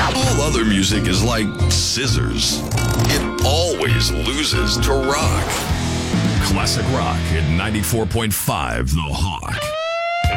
All other music is like scissors. It always loses to rock. Classic rock at 94.5 The Hawk.